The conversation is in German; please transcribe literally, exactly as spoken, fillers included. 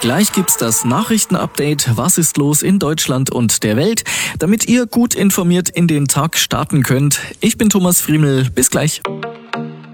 Gleich gibt's das Nachrichtenupdate. Was ist los in Deutschland und der Welt? Damit ihr gut informiert in den Tag starten könnt. Ich bin Thomas Friemel. Bis gleich.